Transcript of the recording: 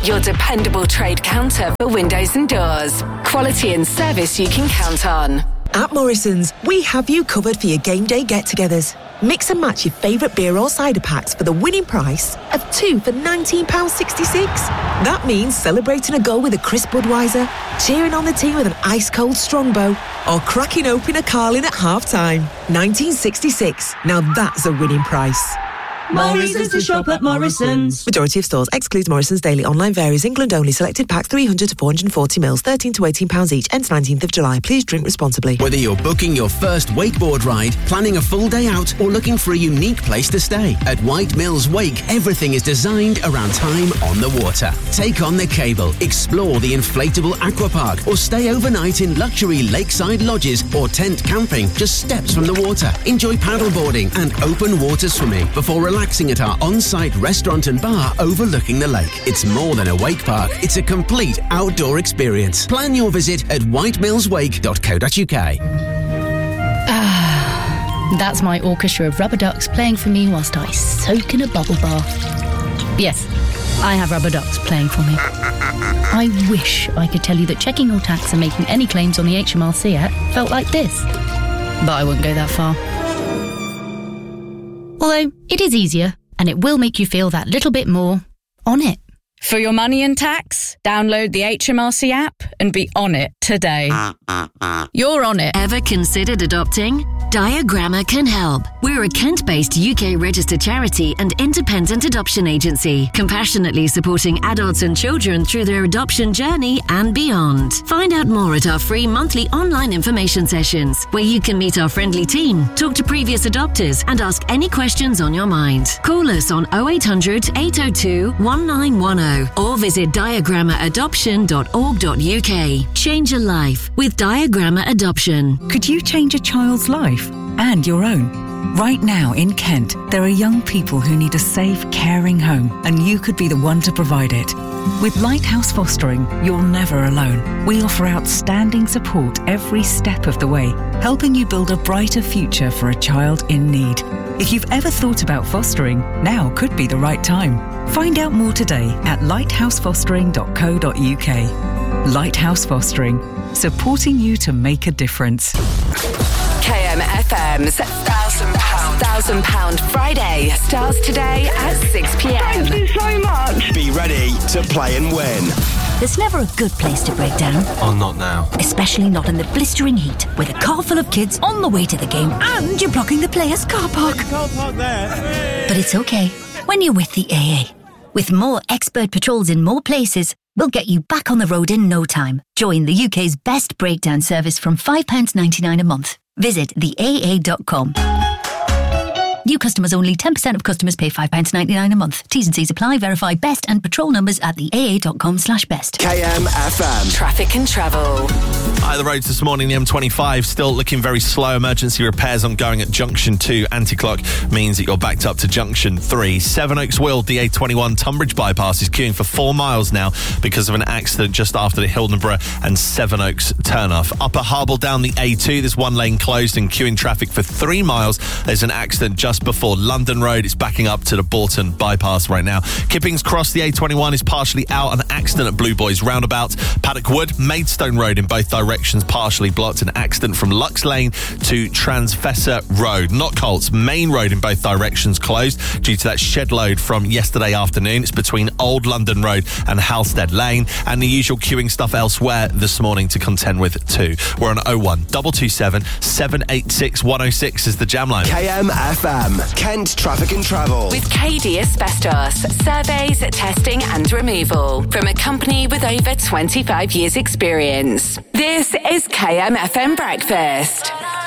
your dependable trade counter for windows and doors. Quality and service you can count on. At Morrison's, we have you covered for your game day get-togethers. Mix and match your favourite beer or cider packs for the winning price of 2 for £19.66. That means celebrating a goal with a crisp Budweiser, cheering on the team with an ice-cold Strongbow, or cracking open a Carling at half-time. 1966. Now that's a winning price. Morrison's to shop at Morrison's. Majority of stores excludes Morrison's Daily. Online varies. England only. Selected packs 300 to 440 mils. 13 to £18 each. Ends 19th of July. Please drink responsibly. Whether you're booking your first wakeboard ride, planning a full day out, or looking for a unique place to stay, at White Mills Wake, everything is designed around time on the water. Take on the cable, explore the inflatable aqua park, or stay overnight in luxury lakeside lodges or tent camping just steps from the water. Enjoy paddleboarding and open water swimming before relaxing at our on-site restaurant and bar overlooking the lake. It's more than a wake park, it's a complete outdoor experience. Plan your visit at whitemillswake.co.uk. That's my orchestra of rubber ducks playing for me whilst I soak in a bubble bath. Yes, I have rubber ducks playing for me. I wish I could tell you that checking your tax and making any claims on the HMRC app felt like this, but I wouldn't go that far. Although, it is easier, and it will make you feel that little bit more on it. For your money and tax, download the HMRC app and be on it today. You're on it. Ever considered adopting? Diagramma can help. We're a Kent-based UK-registered charity and independent adoption agency, compassionately supporting adults and children through their adoption journey and beyond. Find out more at our free monthly online information sessions, where you can meet our friendly team, talk to previous adopters, and ask any questions on your mind. Call us on 0800 802 1910 or visit diagrammaadoption.org.uk. Change a life with Diagramma Adoption. Could you change a child's life and your own? Right now in Kent, there are young people who need a safe, caring home, and you could be the one to provide it. With Lighthouse Fostering, you're never alone. We offer outstanding support every step of the way, helping you build a brighter future for a child in need. If you've ever thought about fostering, now could be the right time. Find out more today at lighthousefostering.co.uk. Lighthouse Fostering, supporting you to make a difference. KMFM's £1,000 Friday starts today at 6 p.m. Thank you so much. Be ready to play and win. There's never a good place to break down. Oh, not now. Especially not in the blistering heat, with a car full of kids on the way to the game and you're blocking the players' car park. Car park there. But it's okay when you're with the AA. With more expert patrols in more places, we'll get you back on the road in no time. Join the UK's best breakdown service from £5.99 a month. Visit theaa.com. New customers only. 10% of customers pay £5.99 a month. T's and C's apply. Verify best and patrol numbers at theaa.com/best. KMFM. Traffic and travel. Hi, the roads this morning, the M25 still looking very slow. Emergency repairs ongoing at Junction 2. Anti-clock means that you're backed up to Junction 3. Sevenoaks Weald, the A21 Tunbridge bypass is queuing for 4 miles now because of an accident just after the Hildenborough and Sevenoaks turn-off. Upper Harble down the A2, there's one lane closed and queuing traffic for 3 miles. There's an accident just before London Road. It's backing up to the Bolton bypass right now. Kippings Cross, the A21 is partially out. An accident at Blue Boys roundabout. Paddock Wood, Maidstone Road in both directions partially blocked. An accident from Lux Lane to Transfessor Road. Knockholts, Main Road in both directions closed due to that shed load from yesterday afternoon. It's between Old London Road and Halstead Lane, and the usual queuing stuff elsewhere this morning to contend with too. We're on 01 227 786 106 is the jam line. KMFM, Kent Traffic and Travel. With KD Asbestos, surveys, testing and removal from a company with over 25 years experience. This is KMFM Breakfast.